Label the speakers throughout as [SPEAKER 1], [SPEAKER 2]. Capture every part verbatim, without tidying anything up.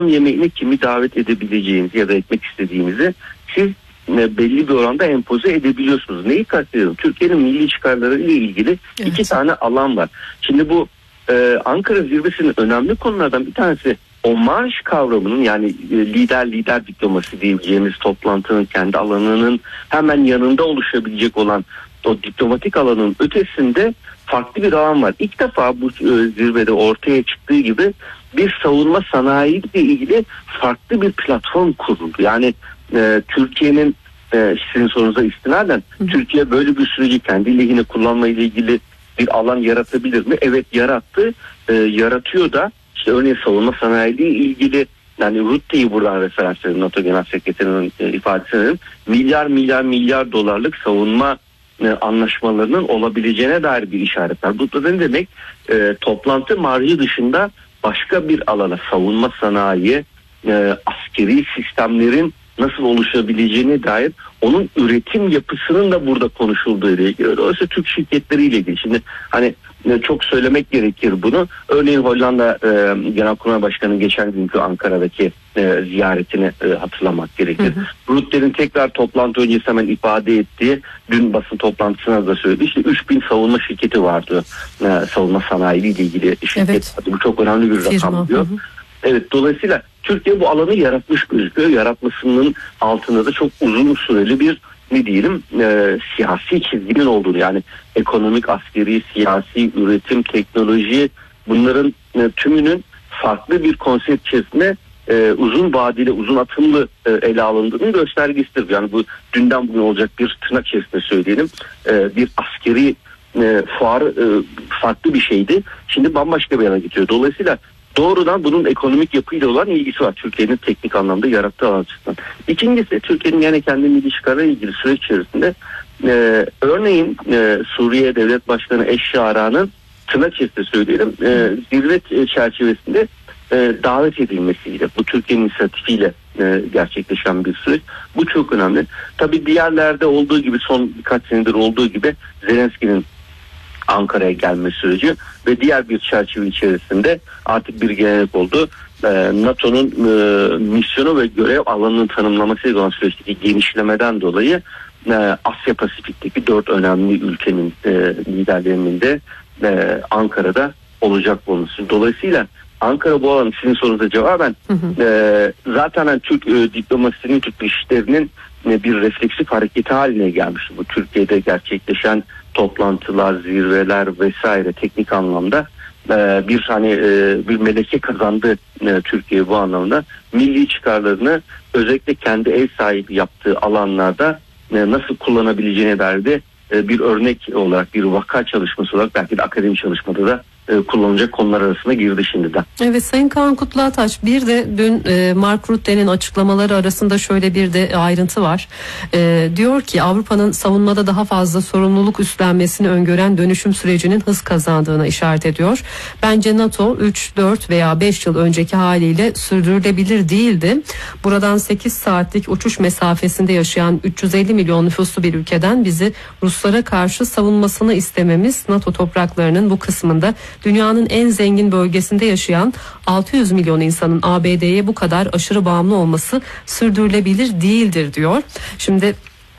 [SPEAKER 1] yemeğine kimi davet edebileceğinizi ya da etmek istediğinizi siz e, belli bir oranda empoze edebiliyorsunuz. Neyi kastediyorum? Türkiye'nin milli çıkarları ile ilgili evet. iki tane alan var. Şimdi bu e, Ankara zirvesinin önemli konulardan bir tanesi o marş kavramının, yani e, lider lider diplomasi diyebileceğimiz toplantının kendi alanının hemen yanında oluşabilecek olan o diplomatik alanın ötesinde farklı bir alan var. İlk defa bu e, zirvede ortaya çıktığı gibi bir savunma sanayi ile ilgili farklı bir platform kuruldu. Yani e, Türkiye'nin e, sizin sorunuza istinaden hı. Türkiye böyle bir süreci kendi lehine kullanma ile ilgili bir alan yaratabilir mi? Evet, yarattı. E, yaratıyor da işte örneğin savunma sanayi ile ilgili, yani Rutte'yi buradan referans verin, NATO Genel Sekreterinin e, ifadesinin milyar milyar milyar dolarlık savunma e, anlaşmalarının olabileceğine dair bir işaret var. Bu da ne demek? E, toplantı marjı dışında başka bir alana, savunma sanayi, e, askeri sistemlerin nasıl oluşabileceğine dair onun üretim yapısının da burada konuşulduğu ile ilgili. Dolayısıyla Türk şirketleriyle ilgili. Şimdi hani çok söylemek gerekir bunu. Örneğin Hollanda e, Genelkurmay Başkanı'nın geçen günkü Ankara'daki e, ziyaretini e, hatırlamak gerekir. Rutte'nin tekrar toplantı öncesi hemen ifade ettiği, dün basın toplantısına da söyledi. İşte üç bin savunma şirketi vardı. E, savunma sanayi ile ilgili şirket. Evet. Bu çok önemli bir rakam diyor. Hı hı. Evet, dolayısıyla Türkiye bu alanı yaratmış gözüküyor. Yaratmasının altında da çok uzun süreli bir ne diyelim e, siyasi çizginin olduğunu, yani ekonomik, askeri, siyasi, üretim, teknoloji, bunların e, tümünün farklı bir konsept içerisinde e, uzun vadeli, uzun atımlı e, ele alındığının göstergesidir. Yani bu dünden bugün olacak bir tırnak içerisinde söyleyelim e, bir askeri e, fuar e, farklı bir şeydi. Şimdi bambaşka bir yana gidiyor. Dolayısıyla doğrudan bunun ekonomik yapıyla olan ilgisi var Türkiye'nin teknik anlamda yarattığı alan açısından. İkincisi, Türkiye'nin yani kendi milli çıkarıyla ilgili süreç içerisinde e, örneğin e, Suriye Devlet Başkanı Eşşara'nın tırnak içerisinde söyleyelim e, zirve çerçevesinde e, davet edilmesiyle, bu Türkiye'nin inisiyatifiyle e, gerçekleşen bir süreç. Bu çok önemli. Tabii diğerlerde olduğu gibi, son birkaç senedir olduğu gibi Zelenski'nin Ankara'ya gelme süreci ve diğer bir çerçeve içerisinde artık bir gelenek oldu. Ee, NATO'nun e, misyonu ve görev alanının tanımlamasıyla olan süreçteki genişlemeden dolayı e, Asya Pasifik'teki dört önemli ülkenin e, liderlerinin de e, Ankara'da olacak olması. Dolayısıyla Ankara bu alan, sizin sorunuza cevaben hı hı. E, zaten yani Türk e, diplomasisinin, Türk dışişlerinin e, bir refleksif hareketi haline gelmiş. Bu Türkiye'de gerçekleşen toplantılar, zirveler vesaire teknik anlamda e, bir hani e, bir meleke kazandı e, Türkiye bu anlamda. Milli çıkarlarını özellikle kendi ev sahibi yaptığı alanlarda e, nasıl kullanabileceğine dair de e, bir örnek olarak, bir vaka çalışması olarak, belki de akademi çalışmada da kullanılacak konular arasında girdi şimdiden.
[SPEAKER 2] Evet, Sayın Kaan Kutlataş, bir de dün e, Mark Rutte'nin açıklamaları arasında şöyle bir de ayrıntı var. E, diyor ki Avrupa'nın savunmada daha fazla sorumluluk üstlenmesini öngören dönüşüm sürecinin hız kazandığına işaret ediyor. Bence NATO üç, dört veya beş yıl önceki haliyle sürdürülebilir değildi. Buradan sekiz saatlik uçuş mesafesinde yaşayan üç yüz elli milyon nüfuslu bir ülkeden bizi Ruslara karşı savunmasını istememiz, NATO topraklarının bu kısmında dünyanın en zengin bölgesinde yaşayan altı yüz milyon insanın A B D'ye bu kadar aşırı bağımlı olması sürdürülebilir değildir diyor. Şimdi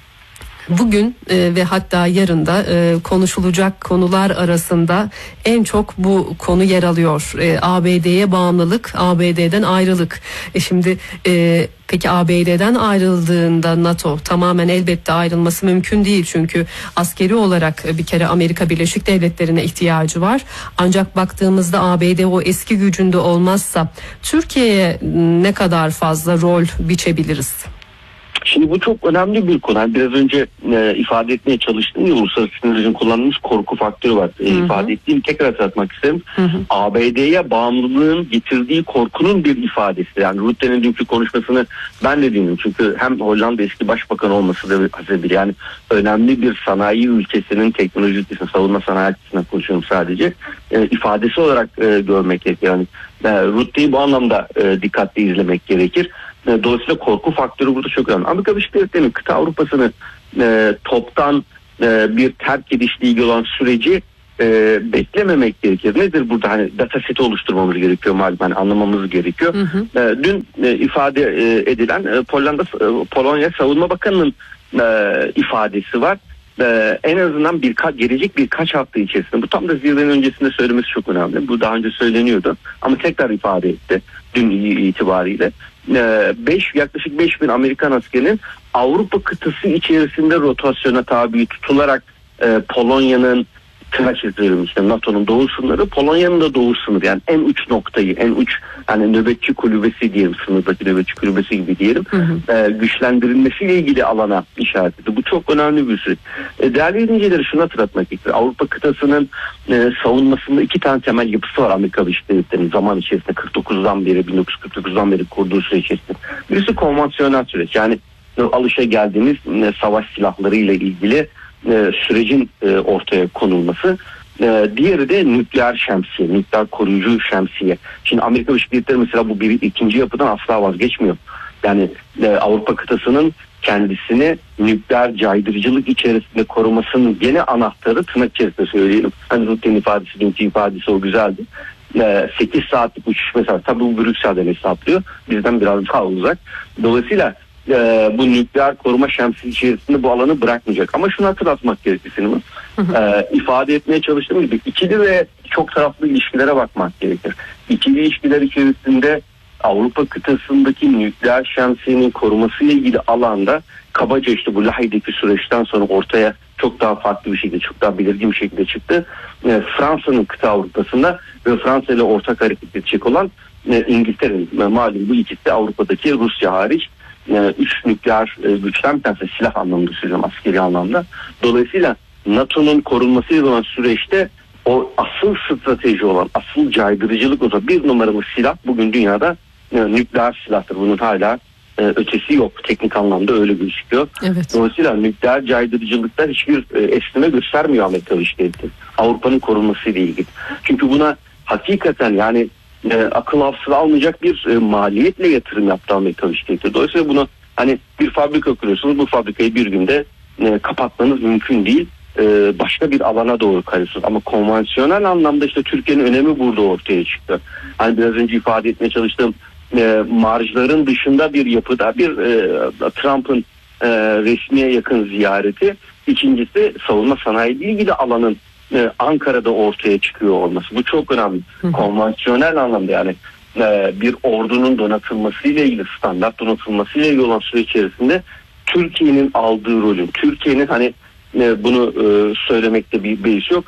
[SPEAKER 2] bugün e, ve hatta yarın da e, konuşulacak konular arasında en çok bu konu yer alıyor. E, A B D'ye bağımlılık, A B D'den ayrılık. E, şimdi e, peki A B D'den ayrıldığında NATO tamamen elbette ayrılması mümkün değil. Çünkü askeri olarak bir kere Amerika Birleşik Devletleri'ne ihtiyacı var. Ancak baktığımızda A B D o eski gücünde olmazsa Türkiye'ye ne kadar fazla rol biçebiliriz?
[SPEAKER 1] Şimdi bu çok önemli bir konu. Yani biraz önce e, ifade etmeye çalıştığım ya, uluslararası sınırcının kullandığımız korku faktörü var. E, ifade ettiğim, tekrar hatırlatmak isterim. Hı hı. A B D'ye bağımlılığın getirdiği korkunun bir ifadesi. Yani Rutte'nin dünkü konuşmasını ben de dinledim. Çünkü hem Hollanda eski başbakan olması da hasebiyle, yani önemli bir sanayi ülkesinin, teknoloji ülkesinin, savunma sanayi açısından konuşuyorum sadece. E, ifadesi olarak e, görmek gerekir. Yani e, Rutte'yi bu anlamda e, dikkatli izlemek gerekir. Dolayısıyla korku faktörü burada çok önemli. Amerika Birleşik Devletleri'nin kıta Avrupa'sını e, toptan e, bir terk edişle ilgili olan süreci e, beklememek gerekir. Nedir burada? Hani data seti oluşturmamız gerekiyor malum, hani anlamamız gerekiyor. Hı hı. E, dün e, ifade e, edilen e, Polonya, e, Polonya Savunma Bakanı'nın e, ifadesi var. Ee, en azından birkaç gelecek birkaç hafta içerisinde, bu tam da zirvenin öncesinde söylemesi çok önemli. Bu daha önce söyleniyordu ama tekrar ifade etti dün itibariyle. Ee, beş yaklaşık beş bin Amerikan askerinin Avrupa kıtası içerisinde rotasyona tabi tutularak e, Polonya'nın tırnak çiziyorum işte NATO'nun doğu sınırı, Polonya'nın da doğu sınırı, yani en uç noktayı, en uç hani nöbetçi kulübesi diyelim, sınırdaki nöbetçi kulübesi gibi diyelim, hı hı. E, güçlendirilmesiyle ilgili alana işaret etti. Bu çok önemli bir süreç. E, değerli izleyicileri şunu hatırlatmak gerekir. Avrupa kıtasının e, savunmasında iki tane temel yapısı var Amerika Birleşik Devletleri'nin zaman içerisinde kırk dokuzdan beri, bin dokuz yüz kırk dokuzdan beri kurduğu süreç içerisinde. Birisi konvansiyonel süreç, yani alışa geldiğimiz e, savaş silahları ile ilgili E, sürecin e, ortaya konulması. E, diğeri de nükleer şemsiye, nükleer koruyucu şemsiye. Şimdi Amerika Birleşik Devletleri mesela bu bir, ikinci yapıdan asla vazgeçmiyor. Yani e, Avrupa kıtasının kendisini nükleer caydırıcılık içerisinde korumasının gene anahtarı, tırnak içerisinde söyleyelim. Hani Rutte'nin ifadesi, dünkü ifadesi o güzeldi. E, sekiz saatlik uçuş mesela, tabii bu Brüksel'den hesaplıyor. Bizden biraz daha uzak. Dolayısıyla Ee, bu nükleer koruma şemsiyesi içerisinde bu alanı bırakmayacak. Ama şunu hatırlatmak gerekir Sinema. Ee, ifade etmeye çalıştığım gibi ikili ve çok taraflı ilişkilere bakmak gerekir. İkili ilişkiler içerisinde Avrupa kıtasındaki nükleer şemsiyenin koruması ile ilgili alanda kabaca işte bu Lahey'deki süreçten sonra ortaya çok daha farklı bir şekilde, çok daha belirgin bir şekilde çıktı. Ee, Fransa'nın kıta Avrupa'sında ve Fransa ile ortak hareket edecek olan e, İngiltere'nin, malum bu ikisi de Avrupa'daki Rusya hariç Yani üç nükleer e, güçten bir tanesi, silah anlamında söylüyorum, askeri anlamda. Dolayısıyla NATO'nun korunmasıyla olan süreçte o asıl strateji olan, asıl caydırıcılık olan bir numaralı silah bugün dünyada e, nükleer silahtır. Bunun hala e, ötesi yok. Teknik anlamda öyle gözüküyor. Evet. Dolayısıyla nükleer caydırıcılıkta hiçbir e, esneme göstermiyor Amerika Birleşik Devletleri. Avrupa'nın korunmasıyla ilgili. Çünkü buna hakikaten yani E, akıl hafıza almayacak bir e, maliyetle yatırım yaptı Amerika Birleşik Devletleri. Dolayısıyla bunu hani bir fabrika kuruyorsunuz, bu fabrikayı bir günde e, kapatmanız mümkün değil. E, başka bir alana doğru kayıyorsunuz. Ama konvansiyonel anlamda işte Türkiye'nin önemi burada ortaya çıktı. Hani biraz önce ifade etmeye çalıştığım e, marjların dışında bir yapıda bir e, Trump'ın e, resmiye yakın ziyareti. İkincisi savunma sanayi ile ilgili alanın Ee, Ankara'da ortaya çıkıyor olması. Bu çok önemli. Hı. Konvansiyonel anlamda yani e, bir ordunun donatılmasıyla ilgili, standart donatılmasıyla ilgili olan süre içerisinde Türkiye'nin aldığı rolün, Türkiye'nin hani e, bunu e, söylemekte bir beis yok.